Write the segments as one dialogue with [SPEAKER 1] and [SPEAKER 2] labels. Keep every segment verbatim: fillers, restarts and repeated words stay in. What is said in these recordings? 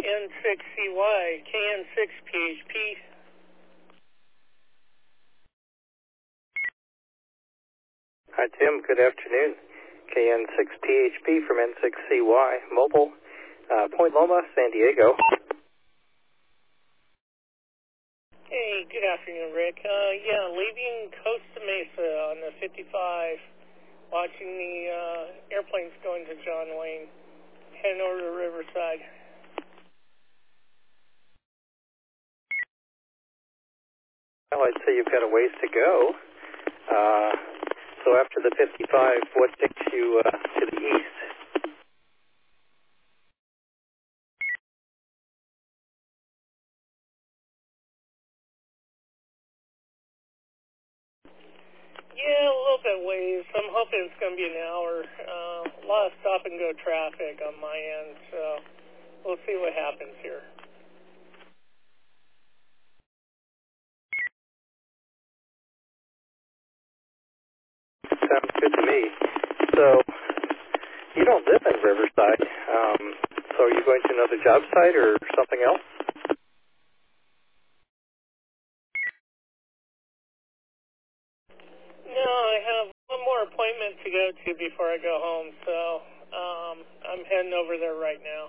[SPEAKER 1] N six C Y, K N six P H P.
[SPEAKER 2] Hi, Tim. Good afternoon. K N six P H P from N six C Y, mobile, uh, Point Loma, San Diego.
[SPEAKER 1] Hey, good afternoon, Rick. Uh, yeah, leaving Costa Mesa on the fifty-five, watching the uh, airplanes going to John Wayne, heading over to Riverside.
[SPEAKER 2] Well, I'd say you've got a ways to go. Uh, so after the fifty-five, what takes you uh, to the east?
[SPEAKER 1] Yeah, a little bit ways. I'm hoping it's going to be an hour. Uh, a lot of stop and go traffic on my end, so we'll see what happens here.
[SPEAKER 2] Sounds good to me. So you don't live in Riverside. Um, so are you going to another job site or something else?
[SPEAKER 1] No, I have one more appointment to go to before I go home, so um, I'm heading over there right now.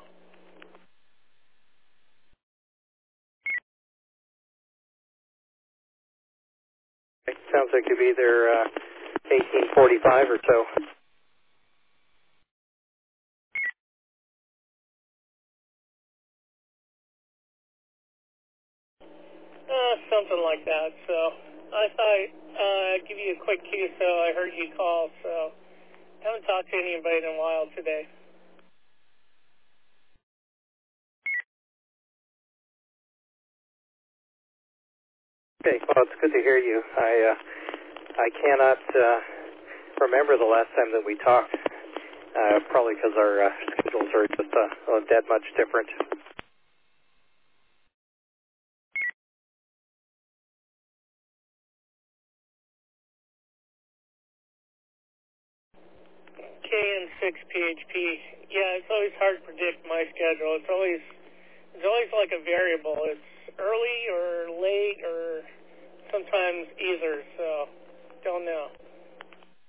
[SPEAKER 2] It sounds like you'll be there uh, eighteen forty-five or so.
[SPEAKER 1] Uh, something like that, so I thought uh, I'd give you a quick cue, so I heard you call, so haven't talked to anybody in a while today.
[SPEAKER 2] Okay, well, it's good to hear you. I uh, I cannot uh, remember the last time that we talked, uh, probably because our uh, schedules are just uh, uh, that much different.
[SPEAKER 1] K N six P H P. Yeah, it's always hard to predict my schedule. It's always it's always like a variable. It's early or late or sometimes either, so don't know.